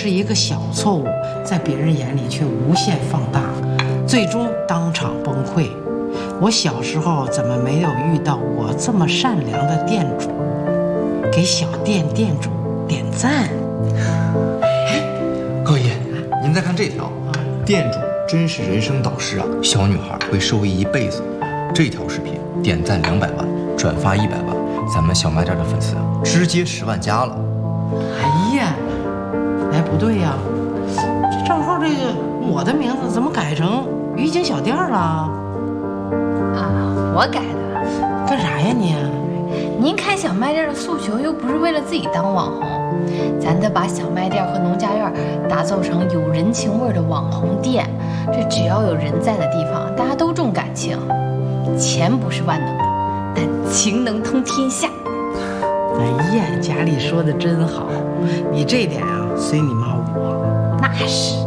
是一个小错误，在别人眼里却无限放大，最终当场崩溃。我小时候怎么没有遇到我这么善良的店主？给小店店主点赞。 高姨，您再看这条，店主真是人生导师啊！小女孩会受益一辈子。这条视频点赞200万，转发100万，咱们小卖店的粉丝直接10万加了。 哎呀，哎不对呀，这账号这个我的名字怎么改成鱼景小店了？ 啊，我改的。 干啥呀你？ 您开小卖店的诉求又不是为了自己当网红，咱得把小卖店和农家院打造成有人情味的网红店。这只要有人在的地方，大家都重感情。钱不是万能的，但情能通天下。 哎呀，家里说的真好，你这点啊，随你妈我。 那是。